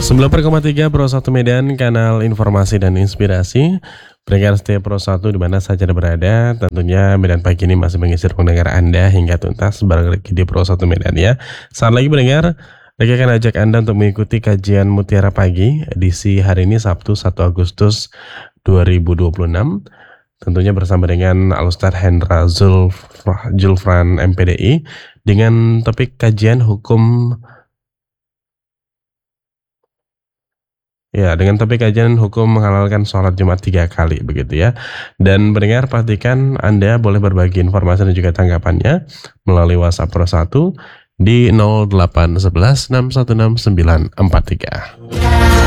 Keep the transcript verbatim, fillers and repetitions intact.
sembilan puluh koma tiga Pro satu Medan, kanal informasi dan inspirasi. Pendengar setia Pro satu di mana saja Anda berada, tentunya Medan Pagi ini masih mengisi pendengar Anda hingga tuntas bareng lagi di Pro satu Medan ya. Saat lagi pendengar, lagi akan ajak Anda untuk mengikuti kajian Mutiara Pagi edisi hari ini Sabtu satu Agustus dua ribu dua puluh enam. Tentunya bersama dengan Al-Ustadz Hendra Zulf, Julfran M P D I dengan topik kajian hukum Ya, dengan topik kajian hukum menghalalkan sholat Jumat tiga kali begitu ya. Dan pendengar pastikan Anda boleh berbagi informasi dan juga tanggapannya melalui WhatsApp Pro satu di nol delapan satu satu enam satu enam sembilan empat tiga.